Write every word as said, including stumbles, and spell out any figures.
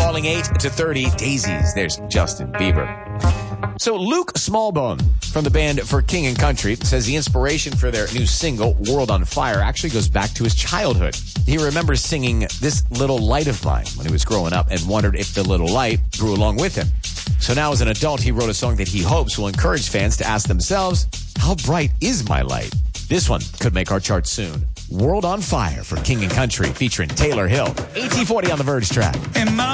falling eight to thirty. Daisies. There's Justin Bieber. So Luke Smallbone from the band For King and Country says the inspiration for their new single, World on Fire, actually goes back to his childhood. He remembers singing This Little Light of Mine when he was growing up and wondered if the little light grew along with him. So now as an adult, he wrote a song that he hopes will encourage fans to ask themselves, how bright is my light? This one could make our chart soon. World on Fire for King and Country featuring Taylor Hill. eighteen forty on the Verge track.